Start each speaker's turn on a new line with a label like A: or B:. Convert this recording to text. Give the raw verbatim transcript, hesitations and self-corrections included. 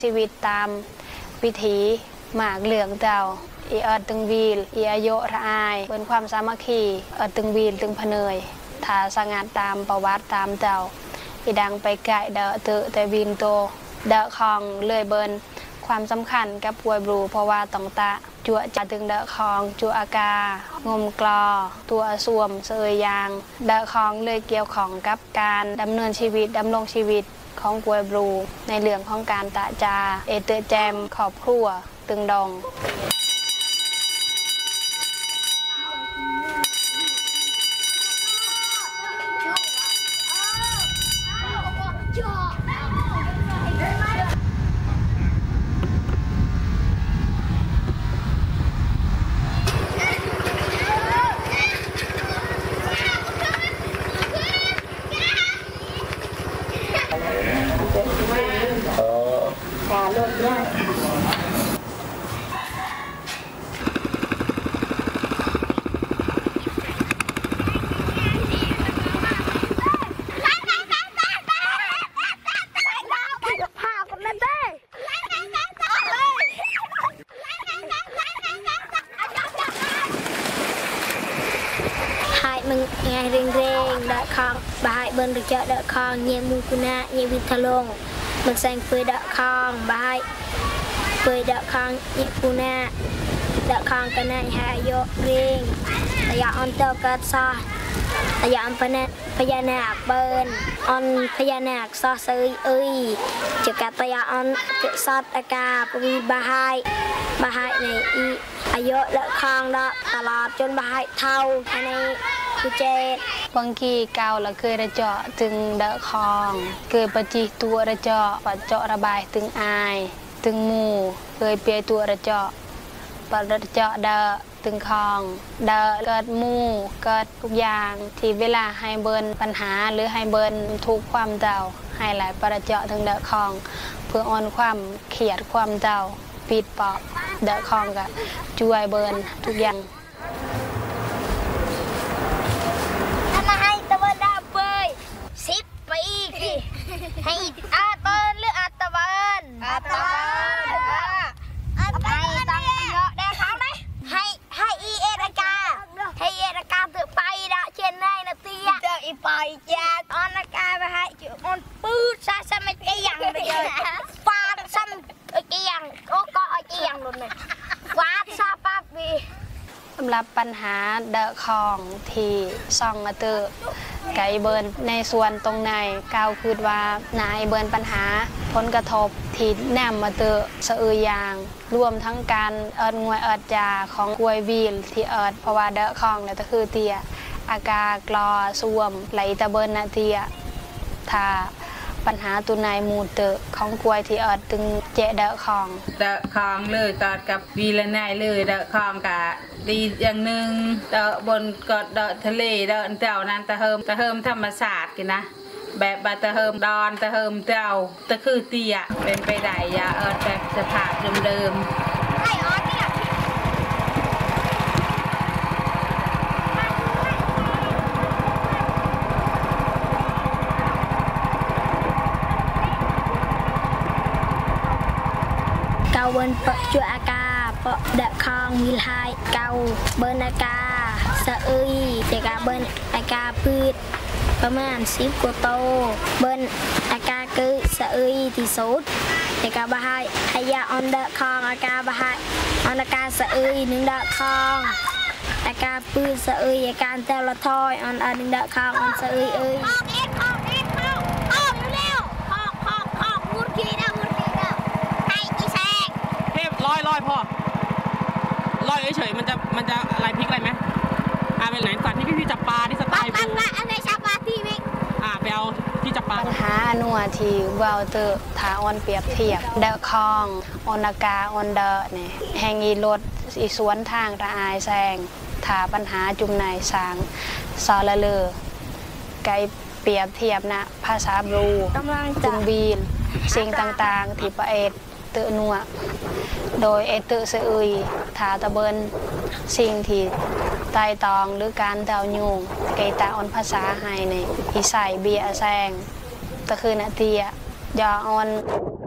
A: ชีวิตตามวิถีหมากเหลืองเจ้าอีเอิดตึงวีลอีอโยระอายเป็นความสามัคคีเอิดตึงวีลตึงพเนยถ้าสงัดตามประวัติตามเจ้าอีดังไปไก่เดาเตอแต่วีนโตเดาคองเลื่อยเบินความสำคัญกับปวยบลูเพราะว่าต้องตะจั่วจะตึงเดาคองจั่วอากางมกลอตัวสวมเสยยางเดาคองเลยเกี่ยวของกับการดำเนินชีวิตดำรงชีวิตของปวยบลูในเรื่องของการตะจาเอเตอแจมขอบครัวตึงดองมึงไงเร่งเร่งเดาคองบายเบิ้ลหรือเจาะเดาคองเยี่ยมูกุนะเยี่ยวิทะลงมึงแซงเปยเดาคองบายเปยเดาคองเยี่ยกุนะเดาคองกันนะหายโยเร่งระยะอันเตอร์กัดซอระยะอันพญาพญานาคเบิ้ลอันพญานาคซอเซยเอ้ยจะกัดระยะอันเกศสัตอากาปวีบาหายบาหายในอีอายุเดาคองเดาตลอดจนบาหายเท่าในคือเจบางทีเก่าแล้วเคยระเจาะถึงเดาคองเคยปฏิตัวระเจาะปัดเจาะระบายถึงอายถึงมูเคยเปียตัวระเจาะปัดระเจาะเดาถึงคองเดาเกิดมูเกิดทุกอย่างที่เวลาให้เบิร์นปัญหาหรือให้เบิร์นทุกความเจ้าให้หลายประเจาะถึงเดาคองเพื่ออ่อนความเขียดความเจ้าปิดปอบเดาคองกับช่วยเบิร์นทุกอย่างสิบปีให้อาตอนหรืออาตะวันอาตะวันให้ตังเยอะได้เขาไหมให้ให้อีเอรากาให้เอรากาถือไปละเช่นได้นะเตี้ยเจออีไปจ้าออนากาไปให้จุมันปื้ดซาซาไม่เกี่ยงเลยฟาดซ้ำเกี่ยงก็ก็เกี่ยงหลุดเลยฟาดซาปั๊บบีสำหรับปัญหาเดอะคองที่ซองมาเตอไก่เบิร์นในส่วนตรงในก้าวคือว่านายเบิร์นปัญหาผลกระทบที่แนมมาเตอสะอือยางรวมทั้งการเอิดงวยเอิดจาของกวยวีลที่เอิดเพราะว่าเดอะคองเนี่ยก็คือเตียอากากรอส่วมไหลตะเบิร์นนาเตียถ้าปัญหาตัวนายมูเตอของกวยที่เอิดตึงเจเดอะคอง
B: เดอะคองเลยกอดกับวีละนายเลยเดอะคองกะดีอย่างหนึ่งเดอะบนกอดเดอะทะเลเดอะเต่านั้นตะเฮิมตะเฮิมธรรมศาสตร์กันนะแบบบาตะเฮิมดอนตะเฮิมเต่าตะคือเตียเป็นไปได้ยาเอิดแบบสภาพเดิม
A: เกาเบิร์นเปาะจั่วอากาเปาะเดอะคองมีลายเกาเบิร์นอากาสะอึยเจกาเบิร์นอากาพืชประมาณสิบกว่าโตเบิร์นอากาคือสะอึยที่สุดเจกาบาให้อายาออนเดอะคองอากาบาให้ออนอากาสะอึยหนึ่งเดอะคองอากาพืชสะอึยอาการเตละทอยออนอันหนึ่งเดอะคองออนสะอึยเอ้ย
C: ลอยลอยพ่อลอยเฉยๆมันจะมันจะอะไรพลิกอะไรไหมอ่าเป็นไหนสัตว์ที่พี่จับปลาที่สไตล์ปู
A: อันไหนจับปลาที่มิก
C: อ่าไปเอาที่จับปลา
A: ปัญหาหนัวที่เบลเตอร์ถาออนเปรียบเทียบเดอะคองออนากาออนเดอร์เนี่ยแห่งอีรถอีสวนทางระอายแซงถาปัญหาจุ่มในสางซอละเลอไกเปรียบเทียบนะภาษาบลูจุงบีนสิ่งต่างๆที่ประเอศเตอนัวโดยเอเตอเซอุยถาตะเบินสิ่งที่ไต่ตองหรือการเดายุงไกตาออนภาษาไฮในอีใส่เบียแซงตะคือนาเตียยาออน